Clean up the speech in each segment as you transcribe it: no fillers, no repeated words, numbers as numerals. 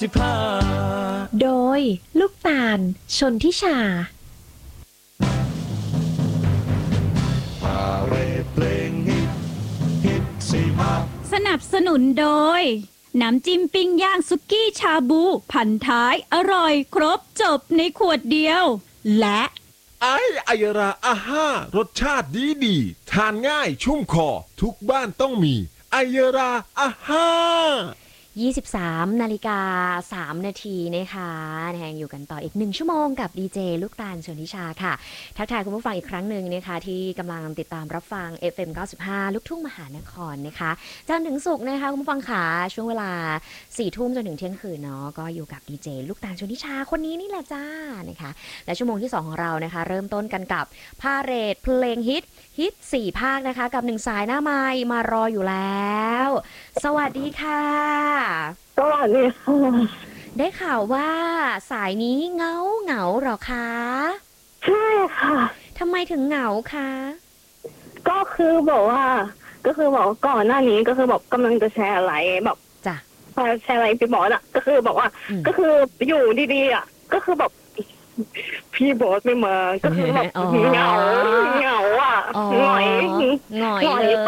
โดยลูกตาลชนทิชาสนับสนุนโดยน้ำจิ้มปิ้งย่างสุกี้ชาบูพันท้ายอร่อยครบจบในขวดเดียวและไอยราอาห้ารสชาติดีทานง่ายชุ่มคอทุกบ้านต้องมีไอยราอาห้า 23 นาฬิกา 3 นาทีนะคะอยู่กันต่ออีก1ชั่วโมงกับดีเจลูกตาลชนทิชาค่ะทักทายคุณผู้ฟังอีกครั้งหนึ่งนะคะที่กำลังติดตามรับฟัง FM 95 ลูกทุ่งมหานครนะคะจันทร์ถึงศุกร์นะคะคุณผู้ฟังขาช่วงเวลา 4 ทุ่มจนถึงเที่ยงคืนเนาะก็อยู่กับดีเจลูกตาลชนทิชาคนนี้นี่แหละจ้านะคะและชั่วโมงที่ 2 ของเรานะคะเริ่มต้นกันกับพาเหรดเพลงฮิต4 ภาคนะคะกับ1สายหน้าไมค์มารออยู่แล้วสวัสดีค่ะสวัสดีค่ะได้ข่าวว่าสายนี้เหงาหรอคะใช่ค่ะทำไมถึงเหงาคะก็คือบอกว่าก่อนหน้านี้ก็คือบอกกำลังจะแชร์อะไรแบบจ้ะแชร์อะไรไปบอกอ่ะก็คือบอกว่าก็คืออยู่ดีๆอ่ะก็คือแบบพี่บอสไม่มาก็คือแบบเหงาอ่ะหงอยไป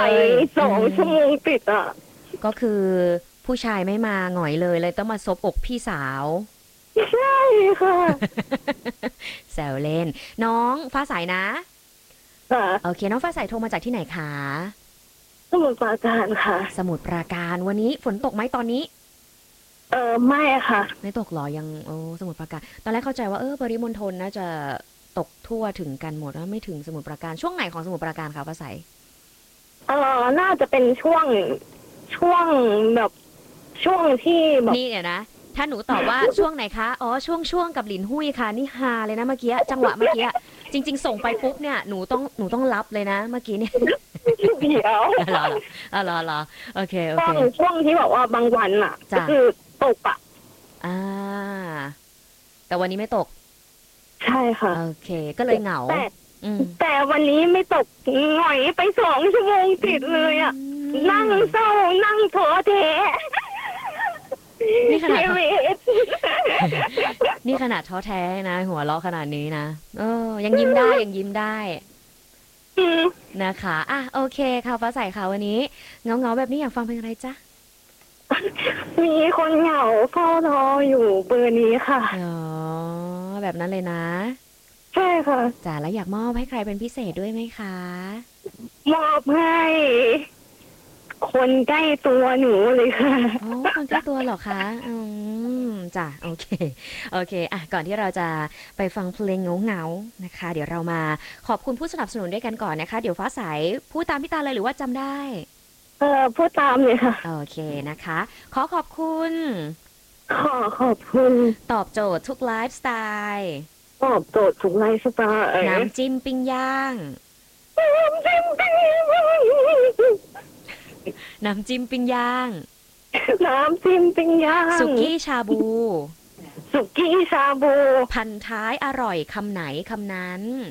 2 ชั่วโมงติดอ่ะก็คือผู้ชายไม่มาหงอยเลยต้องมาซบอกพี่สาวใช่ค่ะแซวเล่นน้องฟ้าใสนะโอเคน้องฟ้าใสโทรมาจากที่ไหนคะสมุทรปราการค่ะสมุทรปราการวันนี้ฝนตกไหมตอนนี้ไม่ค่ะไม่ตกหรอยังสมุทรปราการตอนแรกเข้าใจว่าปริมณฑลน่าจะตกทั่วถึงกันหมดแล้วไม่ถึงสมุทรปราการช่วงไหนของสมุทรปราการคะฟ้าใสน่าจะเป็นช่วงแบบช่วงที่แบบนี่เนี่ยนะถ้าหนูตอบว่าช่วงไหนคะช่วงกับหลินหุ้ยค่ะนี่ฮาเลยนะเมื่อกี้จังหวะเมื่อกี้จริงๆส่งไปปุ๊บเนี่ยหนูต้องรับเลยนะเมื่อกี้เนี่ยเดี๋ยวรอโอเคช่วงที่บอกว่าบางวันอ่ะก็คือตกอ่ะแต่วันนี้ไม่ตกใช่ค่ะโอเคก็เลยเหงาแต่วันนี้ไม่ตกหงอยไป2 ชั่วโมงติดเลยอ่ะนั่งเศร้านั่งท้อแท้นี่ขนาดท้อแท้นะหัวเราะขนาดนี้นะยังยิ้มได้นะคะโอเคค่ะฟ้าใสค่ะวันนี้เงาแบบนี้อยากฟังเพลงอะไรจ๊ะมีคนเหงาเฝ้ารออยู่เบอร์นี้ค่ะแบบนั้นเลยนะใช่ค่ะจ๋าแล้วอยากมอบให้ใครเป็นพิเศษด้วยไหมคะมอบให้คนใกล้ตัวหนูเลยค่ะคนใกล้ตัวเหรอคะจ้ะโอเคก่อนที่เราจะไปฟังเพลงเงานะคะเดี๋ยวเรามาขอบคุณผู้สนับสนุนด้วยกันก่อนนะคะเดี๋ยวฟ้าใสพูดตามพี่ตาเลยหรือว่าจำได้พูดตามเลยค่ะโอเคนะคะขอบคุณตอบโจทย์ทุกไลฟ์สไตล์ตอบโจทย์ทุกไลฟ์สไตล์น้ำจิ้มปิ้งย่างน้ำจิ้มปิ้งย่างสุกี้ชาบูพันท้ายอร่อยคำไหนคำนั้น